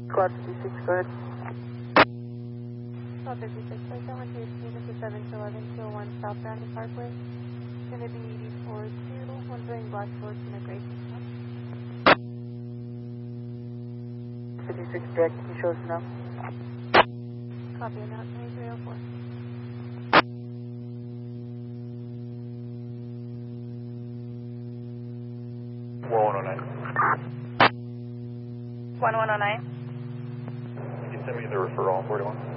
Quad 56, go ahead. Quad 56, I want to Mr. 7-11-201 South Brandon Parkway. Going to be 4-2, one playing black force in a gray system. 56, Jack, can you show us now? Copy, now 2304. One 109. You can send me the referral on 41.